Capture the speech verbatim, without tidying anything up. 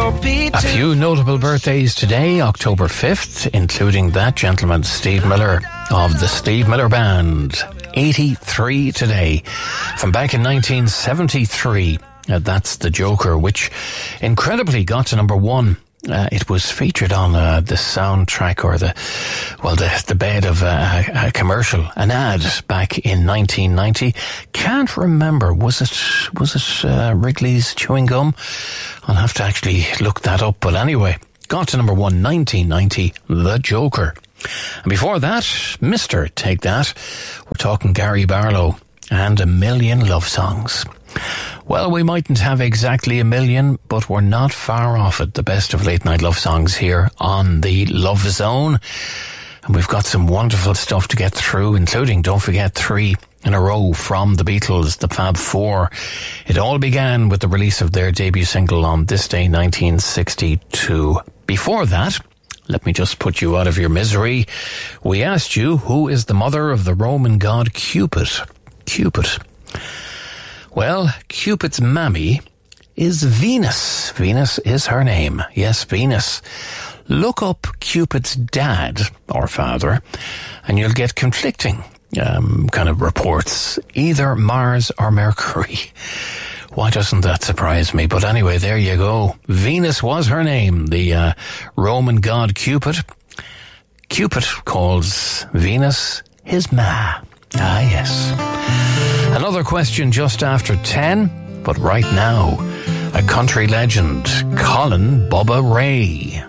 A few notable birthdays today, October fifth, including that gentleman, Steve Miller, of the Steve Miller Band. eighty-three today. From back in nineteen seventy-three, uh, that's The Joker, which incredibly got to number one. Uh, it was featured on uh, the soundtrack or the, well, the, the bed of uh, a commercial, an ad back in nineteen ninety. Can't remember. Was it, was it uh, Wrigley's Chewing Gum? I'll have to actually look that up. But anyway, got to number one, nineteen ninety, The Joker. And before that, Mister Take That. We're talking Gary Barlow and A Million Love Songs. Well, we mightn't have exactly a million, but we're not far off it. The best of late night love songs here on the Love Zone. And we've got some wonderful stuff to get through, including, don't forget, three in a row from the Beatles, the Fab Four. It all began with the release of their debut single on this day, nineteen sixty-two. Before that, let me just put you out of your misery. We asked you, who is the mother of the Roman god Cupid? Cupid. Well, Cupid's mammy is Venus. Venus is her name. Yes, Venus. Look up Cupid's dad, or father, and you'll get conflicting um, kind of reports. Either Mars or Mercury. Why doesn't that surprise me? But anyway, there you go. Venus was her name, the uh, Roman god Cupid. Cupid calls Venus his ma. Ah, yes. Another question just after ten, but right now, a country legend, Colin Bubba Ray.